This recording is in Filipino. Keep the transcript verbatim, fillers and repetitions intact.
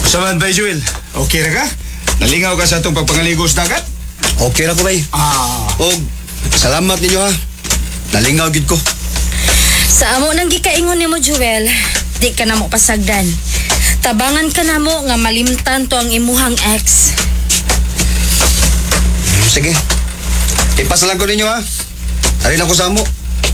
Saman bay, Joel. Okay ra ka? Nalingaw ka sa itong pagpangaligos dagat? Okay ra ko bay. Ah. Og salamat ninyo ha. Nalingaw gid ko. Sa amo nang gikaingon nimo Joel, di ka na mo pasagdan. Tabangan ka na mo nga malimtan to ang imuhang ex. Sige. Ipasalan ko ninyo ha. Ari na ko sa amo.